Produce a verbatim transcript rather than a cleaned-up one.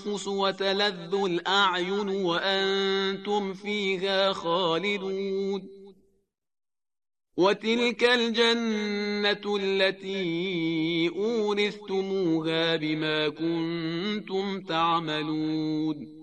الأنفس وتلذ الأعين وأنتم فيها خالدون. وتلك الجنة التي أورثتموها بما كنتم تعملون.